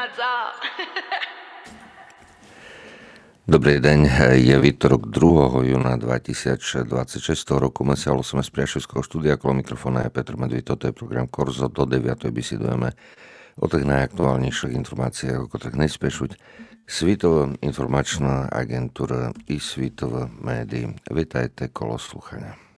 vychádza. Dobrý deň, je výtorok 2. júna 2026 roku. My sa hlasíme z Priaševského štúdia, okolo mikrofóna je Petr Medvíd, toto je program Korzo, do 9. besedujeme o tých najaktuálnejších informáciách, o ktorých nespešuť Svitová informačná agentúra i Svitová médií. Vitajte kolo sluchania.